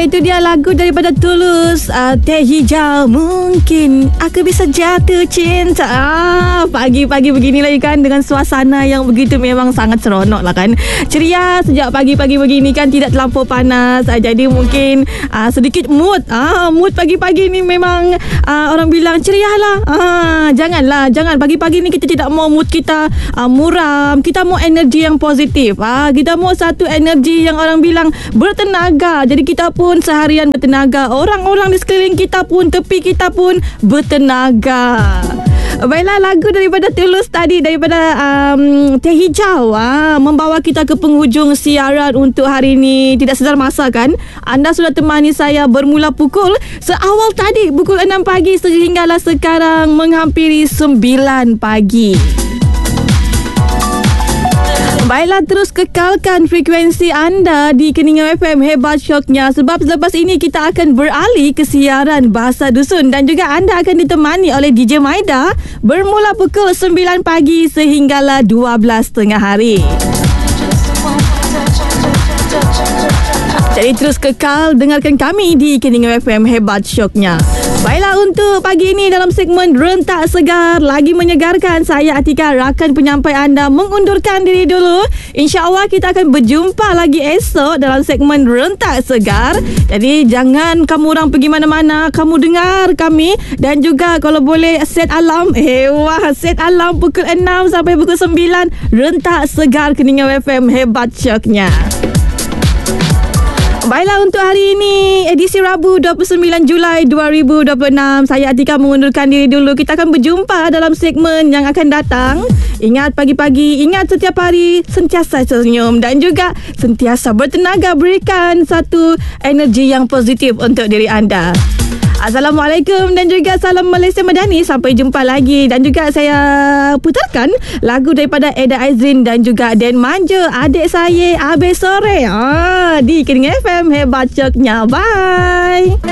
itu dia lagu daripada Tulus, Teh Hijau. Mungkin aku bisa jatuh cinta. Pagi-pagi beginilah kan, dengan suasana yang begitu memang sangat seronok lah kan. Ceria sejak pagi-pagi begini kan, tidak terlampau panas. Jadi mungkin sedikit mood. Mood pagi-pagi ni memang orang bilang ceria lah. Jangan pagi-pagi ni kita tidak mau mood kita muram. Kita mau energi yang positif. Kita mau satu energi yang orang bilang bertenaga. Jadi kita pun seharian bertenaga. Orang-orang di sekeliling kita pun, tepi kita pun bertenaga. Baiklah, lagu daripada Tulus tadi, daripada Teh Hijau, membawa kita ke penghujung siaran untuk hari ini. Tidak sedar masa kan, anda sudah temani saya bermula pukul seawal tadi pukul 6 pagi sehinggalah sekarang menghampiri 9 pagi. Baiklah, terus kekalkan frekuensi anda di Keningau FM. Hebat syoknya, sebab selepas ini kita akan beralih ke siaran Bahasa Dusun dan juga anda akan ditemani oleh DJ Maida bermula pukul 9 pagi sehinggalah 12 tengah hari. Jadi terus kekal dengarkan kami di Keningau FM. Hebat syoknya. Baiklah, untuk pagi ini dalam segmen Rentak Segar, lagi menyegarkan, saya Atika, rakan penyampai anda, mengundurkan diri dulu. InsyaAllah kita akan berjumpa lagi esok dalam segmen Rentak Segar. Jadi jangan kamu orang pergi mana-mana, kamu dengar kami. Dan juga kalau boleh set alarm. Set alarm pukul 6 sampai pukul 9. Rentak Segar Keningau FM. Hebat syoknya. Baiklah, untuk hari ini edisi Rabu 29 Julai 2026, saya Atika mengundurkan diri dulu. Kita akan berjumpa dalam segmen yang akan datang. Ingat pagi-pagi, ingat setiap hari sentiasa senyum dan juga sentiasa bertenaga, berikan satu energi yang positif untuk diri anda. Assalamualaikum dan juga salam Malaysia Madani. Sampai jumpa lagi. Dan juga saya putarkan lagu daripada Eda Aizrin dan juga Dan Manja, adik saya Abe Sore, di Keningau FM. Hebat syoknya. Bye.